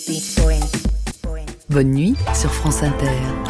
Bonne nuit sur France Inter.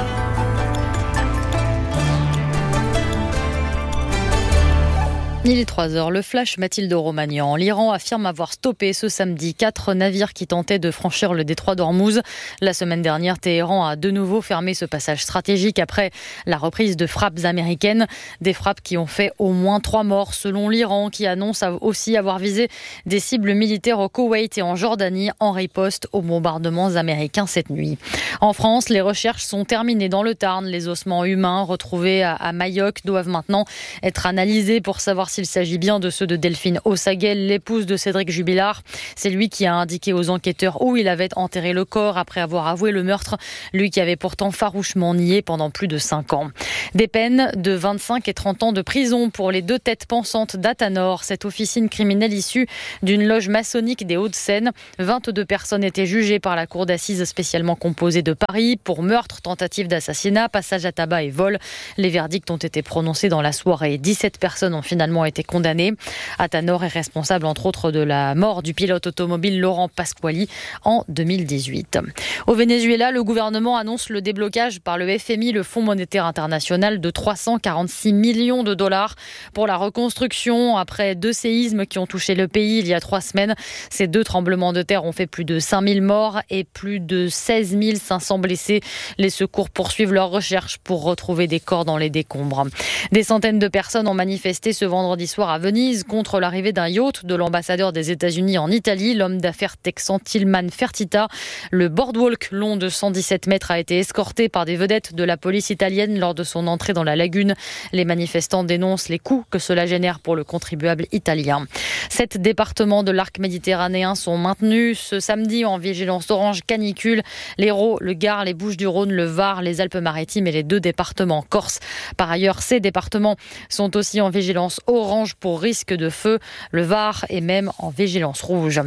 Il est 3h, le flash Mathilde Romagnan. L'Iran affirme avoir stoppé ce samedi 4 navires qui tentaient de franchir le détroit d'Ormuz. La semaine dernière, Téhéran a de nouveau fermé ce passage stratégique après la reprise de frappes américaines. Des frappes qui ont fait au moins 3 morts selon l'Iran, qui annonce aussi avoir visé des cibles militaires au Koweït et en Jordanie en riposte aux bombardements américains cette nuit. En France, les recherches sont terminées dans le Tarn. Les ossements humains retrouvés à Mayoc doivent maintenant être analysés pour savoir s'il s'agit bien de ceux de Delphine Ossaguel, l'épouse de Cédric Jubilard. C'est lui qui a indiqué aux enquêteurs où il avait enterré le corps après avoir avoué le meurtre, lui qui avait pourtant farouchement nié pendant plus de 5 ans. Des peines de 25 et 30 ans de prison pour les 2 têtes pensantes d'Athanor, cette officine criminelle issue d'une loge maçonnique des Hauts-de-Seine. 22 personnes étaient jugées par la cour d'assises spécialement composée de Paris pour meurtre, tentative d'assassinat, passage à tabac et vol. Les verdicts ont été prononcés dans la soirée. 17 personnes ont finalement été condamnées. Athanor est responsable entre autres de la mort du pilote automobile Laurent Pasquali en 2018. Au Venezuela, le gouvernement annonce le déblocage par le FMI, le Fonds monétaire international, de 346 millions de dollars pour la reconstruction après 2 séismes qui ont touché le pays il y a 3 semaines. Ces 2 tremblements de terre ont fait plus de 5000 morts et plus de 16 500 blessés. Les secours poursuivent leurs recherches pour retrouver des corps dans les décombres. Des centaines de personnes ont manifesté ce vendredi soir à Venise contre l'arrivée d'un yacht de l'ambassadeur des États-Unis en Italie, l'homme d'affaires texan Tillman Fertitta. Le boardwalk long de 117 mètres a été escorté par des vedettes de la police italienne lors de son entrée dans la lagune. Les manifestants dénoncent les coûts que cela génère pour le contribuable italien. 7 départements de l'arc méditerranéen sont maintenus ce samedi en vigilance orange canicule. L'Hérault, le Gard, les Bouches-du-Rhône, le Var, les Alpes-Maritimes et les 2 départements corse. Par ailleurs, ces départements sont aussi en vigilance orange pour risque de feu. Le Var est même en vigilance rouge.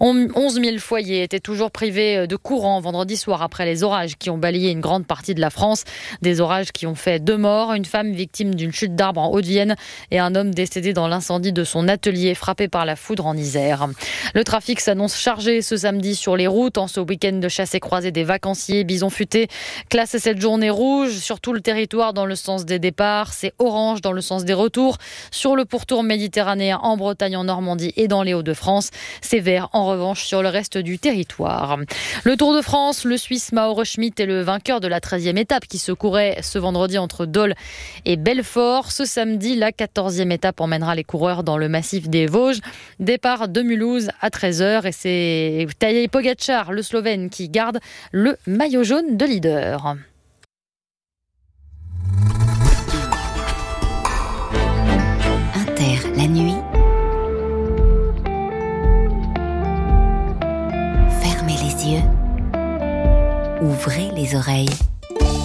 11 000 foyers étaient toujours privés de courant vendredi soir après les orages qui ont balayé une grande partie de la France. Des orages qui ont fait 2 morts, une femme victime d'une chute d'arbre en Haute-Vienne et un homme décédé dans l'incendie de son atelier frappé par la foudre en Isère. Le trafic s'annonce chargé ce samedi sur les routes en ce week-end de chasse et croisée des vacanciers. Bison Futé classe cette journée rouge sur tout le territoire dans le sens des départs. C'est orange dans le sens des retours. Sur le pourtour méditerranéen en Bretagne, en Normandie et dans les Hauts-de-France. C'est vert en revanche sur le reste du territoire. Le Tour de France, le Suisse Mauro Schmid est le vainqueur de la 13e étape qui se courait ce vendredi entre Dole et Belfort. Ce samedi, la 14e étape emmènera les coureurs dans le massif des Vosges. Départ de Mulhouse à 13h et c'est Tadej Pogačar, le Slovène, qui garde le maillot jaune de leader. Inter, la nuit. Fermez les yeux. Ouvrez les oreilles.